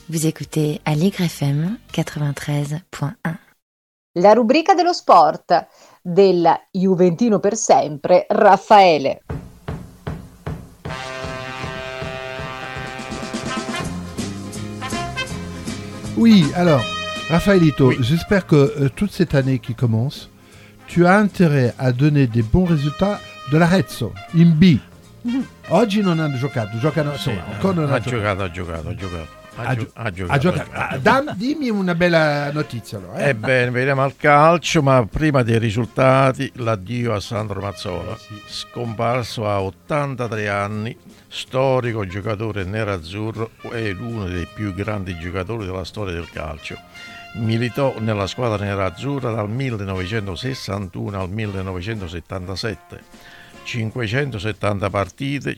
Vous écoutez Allegre FM 93.1. La rubrica dello sport del Juventino per sempre, Raffaele. Oui, alors, Raffaelito, j'espère que toute cette année qui commence, tu as intérêt à donner des bons résultats de l'Arezzo, in B. Oggi non hanno giocato, giocano, insomma, ancora non ha giocato. Ha giocato. Dimmi una bella notizia allora. Ebbene, veniamo al calcio, ma prima dei risultati, l'addio a Sandro Mazzola, scomparso a 83 anni, storico giocatore nerazzurro e uno dei più grandi giocatori della storia del calcio. Militò nella squadra nerazzurra dal 1961 al 1977. 570 partite,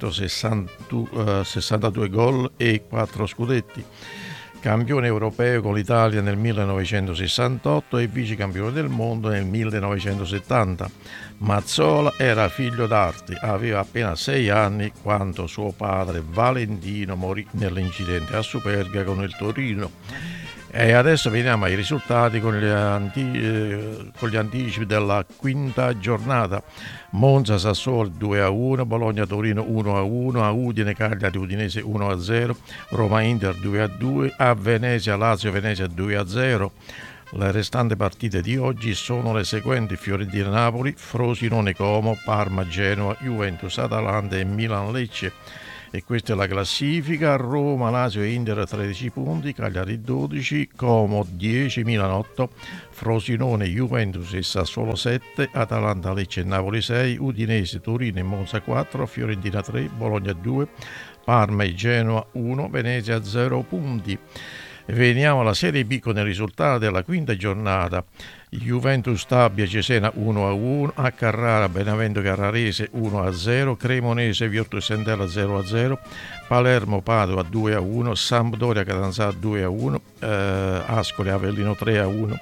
162 gol e 4 scudetti. Campione europeo con l'Italia nel 1968 e vicecampione del mondo nel 1970. Mazzola era figlio d'arte, aveva appena 6 anni quando suo padre Valentino morì nell'incidente a Superga con il Torino. E adesso veniamo ai risultati con gli anticipi della quinta giornata. Monza Sassuolo 2-1, Bologna Torino 1-1, a Udine Cagliari Udinese 1-0, Roma Inter 2-2, a Venezia Lazio Venezia 2-0. Le restanti partite di oggi sono le seguenti: Fiorentina Napoli, Frosinone Como, Parma Genoa, Juventus Atalanta e Milan Lecce. E questa è la classifica: Roma, Lazio e Inter 13 punti, Cagliari 12, Como 10, Milan 8, Frosinone, Juventus e Sassuolo 7, Atalanta, Lecce e Napoli 6, Udinese, Torino e Monza 4, Fiorentina 3, Bologna 2, Parma e Genoa 1, Venezia 0 punti. Veniamo alla Serie B con i risultati della quinta giornata. Juventus Stabia Cesena 1-1, a Carrara Benevento Carrarese 1-0, Cremonese Virtus Entella 0-0, Palermo Padova 2-1, Sampdoria Catanzaro 2-1, Ascoli Avellino 3-1,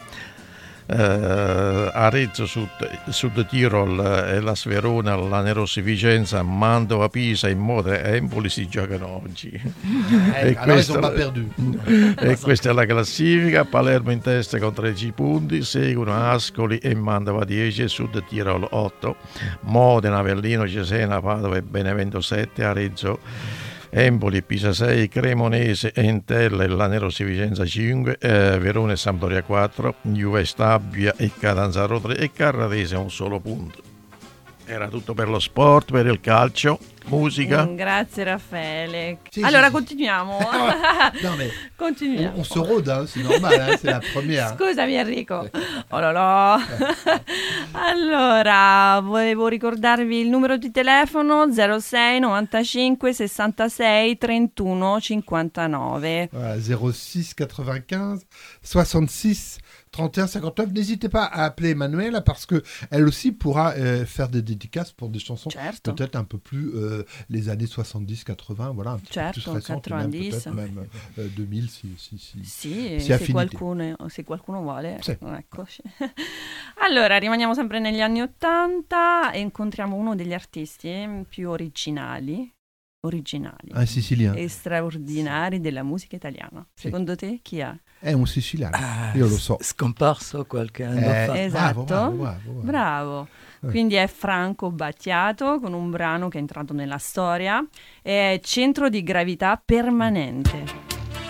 Arezzo Sud Tirol e la Sverona, Lanerossi Vicenza, Mantova Pisa e Modena e Empoli si giocano oggi. E questa è la classifica: Palermo in testa con 13 punti, seguono Ascoli e Mantova 10 e Sud Tirol 8, Modena, Avellino, Cesena, Padova e Benevento 7, Arezzo, Empoli e Pisa 6, Cremonese, Entella e Lanerossi Vicenza 5, Verona e Sampdoria 4, Juve Stabia e Catanzaro 3 e Carrarese un solo punto. Era tutto per lo sport, per il calcio, musica. Grazie Raffaele. Sì, allora sì. continuiamo. Non, mais Continuiamo. on se rôde, hein, c'est normal, hein, c'est la première. Scusami Enrico. Oh là là. Allora, volevo ricordarvi il numero di telefono 06 95 66 31 59. Voilà, 06 95 66 31 59. N'hésitez pas à appeler Manuela parce que elle aussi pourra faire des dédicaces pour des chansons peut-être un peu plus les années 70, 80, voilà, un petit peu plus récentes, 90. peut-être même 2000 si se qualcuno vuole. Sì. Ecco. Allora, rimaniamo sempre negli anni 80 e incontriamo uno degli artisti più originali, un siciliano, e straordinari della musica italiana. Sì. Secondo te chi è? È un siciliano, io lo so. Scomparso qualche anno fa. Esatto, bravo. Quindi è Franco Battiato con un brano che è entrato nella storia, è Centro di gravità permanente.